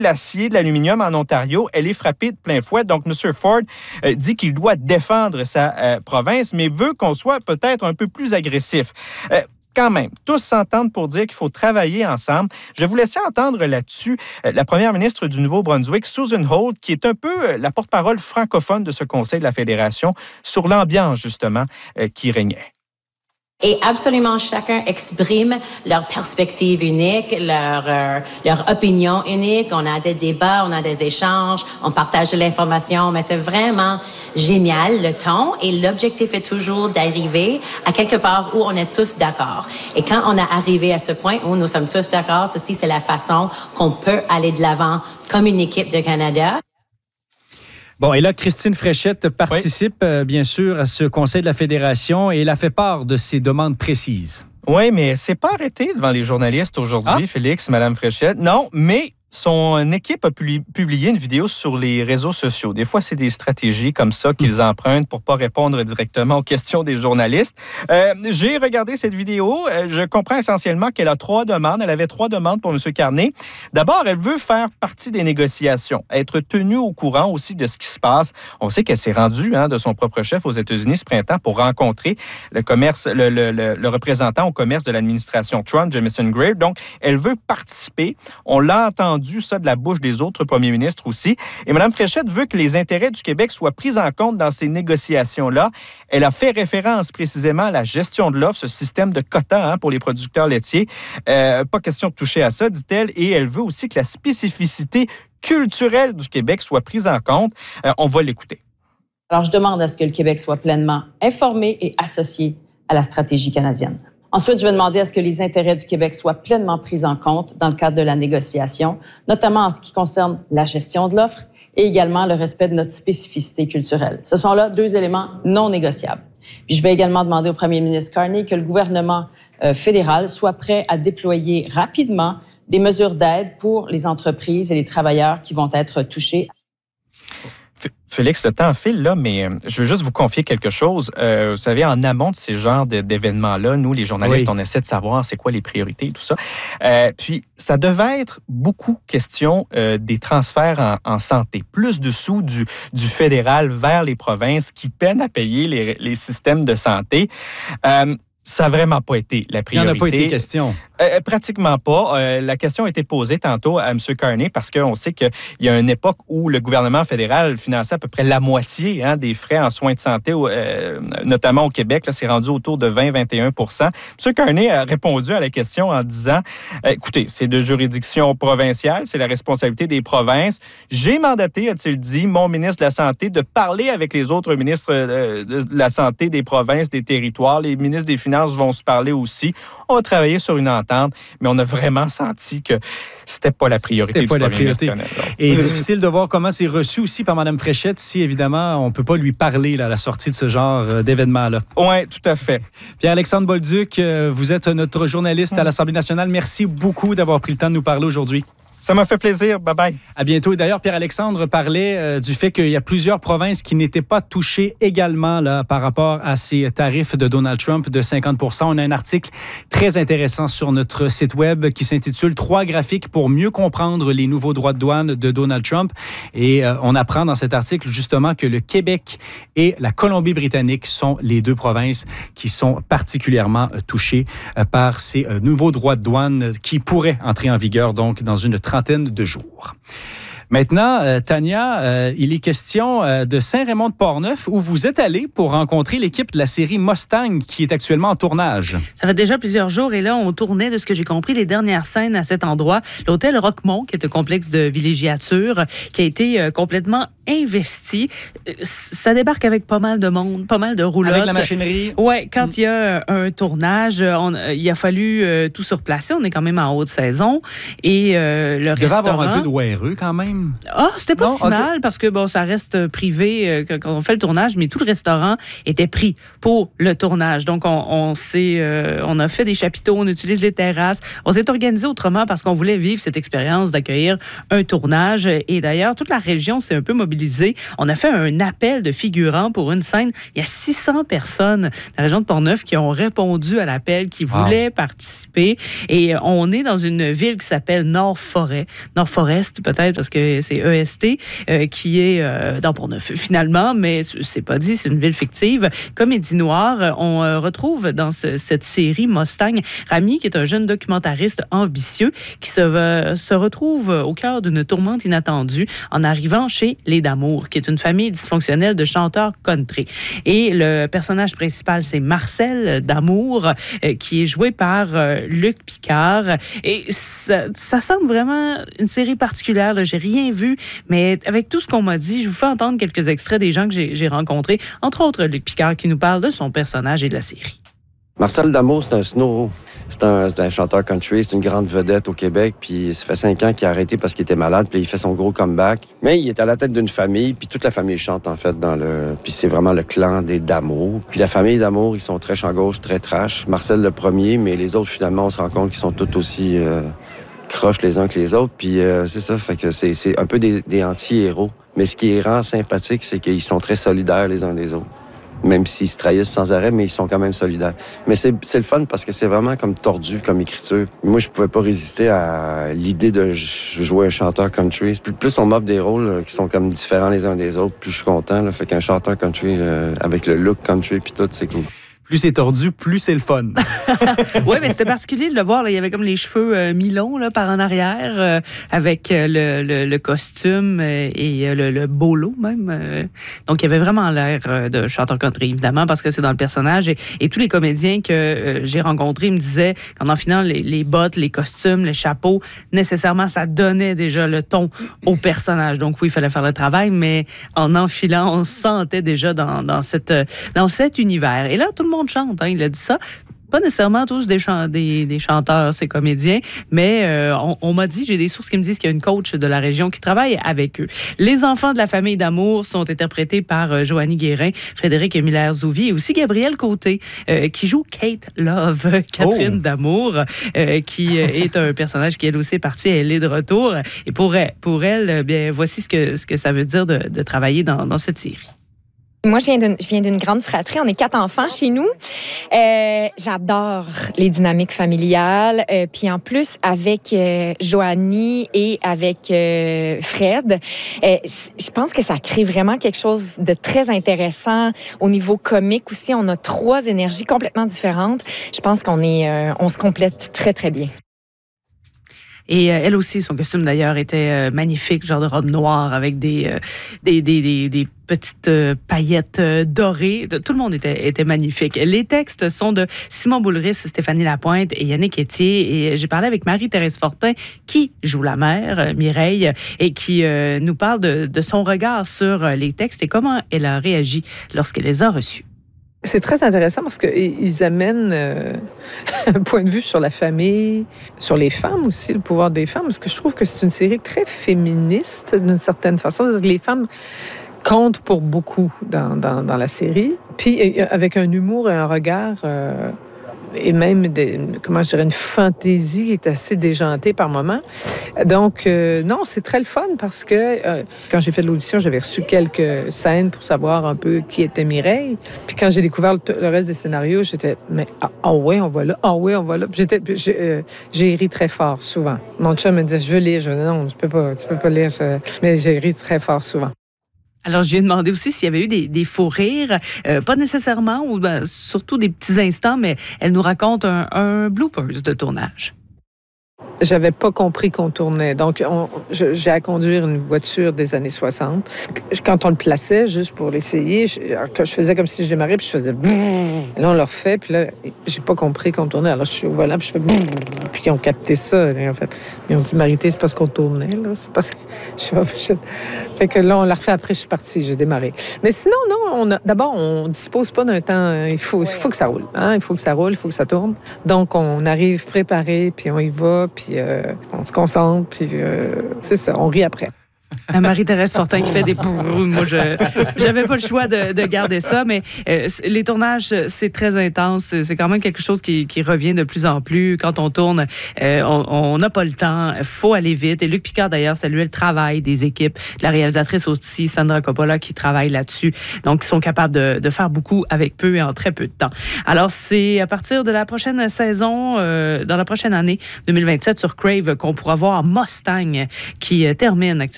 l'acier, de l'aluminium en Ontario, elle est frappée de plein fouet. Donc, M. Ford dit qu'il doit défendre sa province, mais veut qu'on soit peut-être un peu plus agressif. Quand même, tous s'entendent pour dire qu'il faut travailler ensemble. Je vais vous laisser entendre là-dessus la première ministre du Nouveau-Brunswick, Susan Holt, qui est un peu la porte-parole francophone de ce Conseil de la Fédération sur l'ambiance, justement, qui régnait. Et absolument chacun exprime leur perspective unique, leur opinion unique. On a des débats, on a des échanges, on partage de l'information, mais c'est vraiment génial le ton. Et l'objectif est toujours d'arriver à quelque part où on est tous d'accord. Et quand on est arrivé à ce point où nous sommes tous d'accord, ceci c'est la façon qu'on peut aller de l'avant comme une équipe de Canada. Bon, et là, Christine Fréchette participe, bien sûr, à ce Conseil de la Fédération et elle a fait part de ses demandes précises. Oui, mais elle ne s'est pas arrêtée devant les journalistes aujourd'hui, Félix, Mme Fréchette. Non, mais son équipe a publié une vidéo sur les réseaux sociaux. Des fois, c'est des stratégies comme ça qu'ils empruntent pour ne pas répondre directement aux questions des journalistes. J'ai regardé cette vidéo. Je comprends essentiellement qu'elle a 3 demandes. Elle avait 3 demandes pour M. Carney. D'abord, elle veut faire partie des négociations, être tenue au courant aussi de ce qui se passe. On sait qu'elle s'est rendue de son propre chef aux États-Unis ce printemps pour rencontrer le représentant au commerce de l'administration Trump, Jamison Greer. Donc, elle veut participer. On l'a entendu ça de la bouche des autres premiers ministres aussi. Et Mme Fréchette veut que les intérêts du Québec soient pris en compte dans ces négociations-là. Elle a fait référence précisément à la gestion de l'offre, ce système de quotas pour les producteurs laitiers. Pas question de toucher à ça, dit-elle. Et elle veut aussi que la spécificité culturelle du Québec soit prise en compte. On va l'écouter. Alors, je demande à ce que le Québec soit pleinement informé et associé à la stratégie canadienne. Ensuite, je vais demander à ce que les intérêts du Québec soient pleinement pris en compte dans le cadre de la négociation, notamment en ce qui concerne la gestion de l'offre et également le respect de notre spécificité culturelle. Ce sont là 2 éléments non négociables. Puis je vais également demander au premier ministre Carney que le gouvernement fédéral soit prêt à déployer rapidement des mesures d'aide pour les entreprises et les travailleurs qui vont être touchés. Félix, le temps file, là, mais je veux juste vous confier quelque chose. Vous savez, en amont de ces genres d'événements-là, nous, les journalistes, on essaie de savoir c'est quoi les priorités et tout ça. Puis, ça devait être beaucoup question des transferts en santé. Plus de sous du fédéral vers les provinces qui peinent à payer les systèmes de santé. Ça n'a vraiment pas été la priorité. Il n'y en a pas été question. Pratiquement pas. La question a été posée tantôt à M. Carney parce qu'on sait qu'il y a une époque où le gouvernement fédéral finançait à peu près la moitié des frais en soins de santé, notamment au Québec. Là, c'est rendu autour de 20-21 %. M. Carney a répondu à la question en disant « Écoutez, c'est de juridiction provinciale, c'est la responsabilité des provinces. J'ai mandaté, a-t-il dit, mon ministre de la Santé de parler avec les autres ministres de la Santé des provinces, des territoires. Les ministres des Finances vont se parler aussi. On va travailler sur une entente, mais on a vraiment senti que c'était pas la priorité du premier ministre. Et difficile de voir comment c'est reçu aussi par Mme Fréchette si, évidemment, on ne peut pas lui parler à la sortie de ce genre d'événement-là. Oui, tout à fait. Pierre-Alexandre Bolduc, vous êtes notre journaliste à l'Assemblée nationale. Merci beaucoup d'avoir pris le temps de nous parler aujourd'hui. Ça m'a fait plaisir. Bye-bye. À bientôt. Et d'ailleurs, Pierre-Alexandre parlait du fait qu'il y a plusieurs provinces qui n'étaient pas touchées également là, par rapport à ces tarifs de Donald Trump de 50 %. On a un article très intéressant sur notre site web qui s'intitule « 3 graphiques pour mieux comprendre les nouveaux droits de douane de Donald Trump ». Et on apprend dans cet article justement que le Québec et la Colombie-Britannique sont les 2 provinces qui sont particulièrement touchées par ces nouveaux droits de douane qui pourraient entrer en vigueur donc dans une trentaine de jours. Maintenant, Tania, il est question de Saint-Raymond-de-Portneuf où vous êtes allé pour rencontrer l'équipe de la série Mustang qui est actuellement en tournage. Ça fait déjà plusieurs jours et là, on tournait, de ce que j'ai compris, les dernières scènes à cet endroit. L'hôtel Roquemont, qui est un complexe de villégiature, qui a été complètement investi. Ça débarque avec pas mal de monde, pas mal de roulottes. Avec la machinerie. Oui, quand il y a un tournage, il a fallu tout surplacer. On est quand même en haute saison. Et le restaurant... Il devait avoir un peu de ORE quand même. C'était pas si mal parce que bon, ça reste privé quand on fait le tournage, mais tout le restaurant était pris pour le tournage. Donc, on a fait des chapiteaux, on utilise les terrasses. On s'est organisé autrement parce qu'on voulait vivre cette expérience d'accueillir un tournage. Et d'ailleurs, toute la région s'est un peu mobilisée mobilisés. On a fait un appel de figurants pour une scène. Il y a 600 personnes de la région de Portneuf qui ont répondu à l'appel, qui voulaient participer. Et on est dans une ville qui s'appelle Nord-Forêt. Nord-Forest, peut-être, parce que c'est EST, qui est dans Portneuf, finalement, mais c'est pas dit, c'est une ville fictive. Comédie noire, on retrouve dans cette série Mustang Rami, qui est un jeune documentariste ambitieux qui se retrouve au cœur d'une tourmente inattendue en arrivant chez les Damour, qui est une famille dysfonctionnelle de chanteurs country. Et le personnage principal, c'est Marcel Damour, qui est joué par Luc Picard. Et ça semble vraiment une série particulière. Là. J'ai rien vu, mais avec tout ce qu'on m'a dit, je vous fais entendre quelques extraits des gens que j'ai rencontrés, entre autres Luc Picard, qui nous parle de son personnage et de la série. Marcel Damour, c'est un snow. C'est un chanteur country, c'est une grande vedette au Québec, puis ça fait 5 ans qu'il a arrêté parce qu'il était malade, puis il fait son gros comeback. Mais il est à la tête d'une famille, puis toute la famille chante, en fait, puis c'est vraiment le clan des Damour. Puis la famille Damour, ils sont très champ gauche, très trash. Marcel le premier, mais les autres, finalement, on se rend compte qu'ils sont tous aussi croches les uns que les autres, puis c'est ça, fait que c'est un peu des anti-héros. Mais ce qui les rend sympathiques, c'est qu'ils sont très solidaires les uns des autres. Même s'ils se trahissent sans arrêt, mais ils sont quand même solidaires. Mais c'est le fun parce que c'est vraiment comme tordu comme écriture. Moi, je pouvais pas résister à l'idée de jouer un chanteur country. Plus on m'offre des rôles qui sont comme différents les uns des autres, plus je suis content. Là. Fait qu'un chanteur country avec le look country puis tout, c'est cool. Plus c'est tordu, plus c'est le fun. Oui, mais c'était particulier de le voir. Là. Il y avait comme les cheveux mi-longs là, par en arrière, avec le costume et le bolo même. Donc, il y avait vraiment l'air de chanteur country, évidemment, parce que c'est dans le personnage. Et tous les comédiens que j'ai rencontrés me disaient qu'en enfilant les bottes, les costumes, les chapeaux, nécessairement, ça donnait déjà le ton au personnage. Donc, oui, il fallait faire le travail, mais en enfilant, on se sentait déjà dans cet univers. Et là, tout le monde chante, hein, il a dit ça. Pas nécessairement tous des chanteurs, ces comédiens, mais on m'a dit, j'ai des sources qui me disent qu'il y a une coach de la région qui travaille avec eux. Les enfants de la famille Damour sont interprétés par Joanie Guérin, Frédéric Miller-Zouvi et aussi Gabrielle Côté, qui joue Kate Love, Catherine Damour, qui est un personnage qui, elle aussi, est partie, elle est de retour. Et pour elle, bien, voici ce que ça veut dire de travailler dans cette série. Moi, je viens d'une grande fratrie. On est 4 enfants chez nous. J'adore les dynamiques familiales. Puis en plus, avec Joanie et avec Fred, je pense que ça crée vraiment quelque chose de très intéressant. Au niveau comique aussi, on a 3 énergies complètement différentes. Je pense qu'on se complète très, très bien. Et elle aussi, son costume d'ailleurs était magnifique, genre de robe noire avec des petites paillettes dorées. Tout le monde était magnifique. Les textes sont de Simon Boulris, Stéphanie Lapointe et Yannick Etier. Et j'ai parlé avec Marie-Thérèse Fortin, qui joue la mère, Mireille, et qui nous parle de son regard sur les textes et comment elle a réagi lorsqu'elle les a reçus. C'est très intéressant parce qu'ils amènent un point de vue sur la famille, sur les femmes aussi, le pouvoir des femmes, parce que je trouve que c'est une série très féministe d'une certaine façon. Les femmes comptent pour beaucoup dans la série, puis avec un humour et un regard... et même, une fantaisie qui est assez déjantée par moments. Donc, non, c'est très le fun parce que quand j'ai fait l'audition, j'avais reçu quelques scènes pour savoir un peu qui était Mireille. Puis quand j'ai découvert le reste des scénarios, j'étais, mais ouais, on va là, on va là. J'ai ri très fort, souvent. Mon chum me disait, je veux lire. Je dis, non, tu peux pas lire. Mais j'ai ri très fort, souvent. Alors, je lui ai demandé aussi s'il y avait eu des faux rires, pas nécessairement, ou surtout des petits instants, mais elle nous raconte un bloopers de tournage. J'avais pas compris qu'on tournait. Donc, j'ai à conduire une voiture des années 60. Quand on le plaçait, juste pour l'essayer, je faisais comme si je démarrais, puis je faisais... Et là, on le refait, puis là, j'ai pas compris qu'on tournait. Alors, je suis au volant, puis je fais... Puis ils ont capté ça, en fait. Ils ont dit, Marité, c'est parce qu'on tournait, là. C'est parce que... Fait que là, on l'a refait après, je suis partie, j'ai démarré. Mais sinon, non, d'abord, on dispose pas d'un temps... Il faut que ça roule. Hein? Il faut que ça roule, il faut que ça tourne. Donc, on arrive préparé, puis on y va, puis on se concentre, puis c'est ça, on rit après. Marie-Thérèse Fortin qui fait des... Moi, j'avais pas le choix de garder ça, mais les tournages, c'est très intense. C'est quand même quelque chose qui revient de plus en plus. Quand on tourne, on n'a pas le temps. Il faut aller vite. Et Luc Picard, d'ailleurs, saluait le travail des équipes. La réalisatrice aussi, Sandra Coppola, qui travaille là-dessus. Donc, ils sont capables de faire beaucoup avec peu et en très peu de temps. Alors, c'est à partir de la prochaine saison, dans la prochaine année 2027 sur Crave, qu'on pourra voir Mustang qui termine actuellement